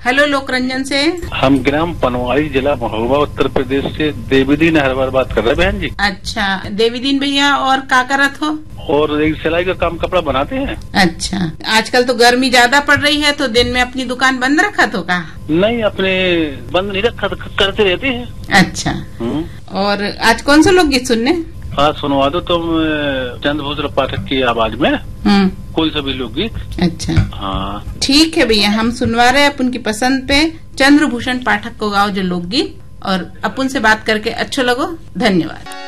Hello लोकरंजन से। हम ग्राम पनवाड़ी, जिला महोबा, उत्तर प्रदेश से देवीदीन हरवार बात कर रहे हैं बहन जी। अच्छा देवीदीन भैया, और का करत हो? और एक सिलाई का काम, कपड़ा बनाते हैं। अच्छा, आजकल तो गर्मी ज्यादा पड़ रही है, तो दिन में अपनी दुकान बंद रखा तो का? नहीं, अपने बंद नहीं रखा, करते रहते हैं। अच्छा, और आज कौन सा लोकगीत सुनने? आज सुनवा दो तुम चंद्रभूषण पाठक की आवाज में कोई सभी लोकगीत। अच्छा हाँ ठीक है भैया, हम सुनवा रहे हैं अपन की पसंद पे चंद्रभूषण पाठक को गाओ जो लोकगीत, और अपन से बात करके अच्छा लगो। धन्यवाद।